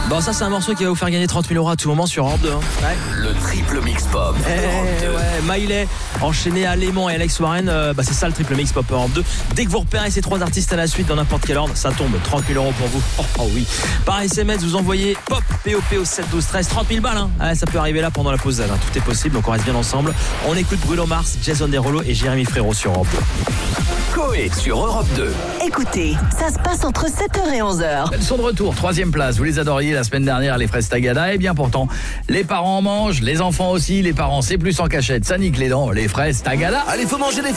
Bon, ça c'est un morceau qui va vous faire gagner 30 000 € à tout moment sur Europe 2. Ouais. Le triple mix pop. Ouais, Miley enchaîné à Léman et Alex Warren, c'est ça le triple mix pop Europe 2. Dès que vous repérez ces trois artistes à la suite dans n'importe quel ordre, ça tombe, 30 000 € pour vous. Oh oui. Par SMS, vous envoyez pop POP au 7 12 13, 30 000 balles hein. Ouais, ça peut arriver là pendant la pause hein. Tout est possible, donc on reste bien ensemble. On écoute Bruno Mars, Jason Derulo et Jérémy Frérot sur Europe 2. Coé sur Europe 2. Écoutez, ça se passe entre 7h et 11h. Elles sont de retour, 3e place. Vous les adoriez la semaine dernière, les fraises Tagada. Et bien pourtant, les parents en mangent, les enfants aussi. Les parents, c'est plus en cachette. Ça nique les dents, les fraises Tagada. Allez, faut manger des